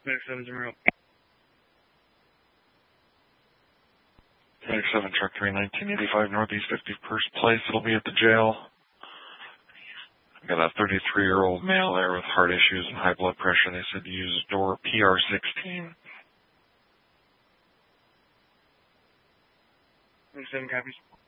7-0. 97 truck 31985 Northeast 51st Place. It'll be at the jail. Got a 33-year-old male there with heart issues and high blood pressure. They said to use door PR16. 27 copies.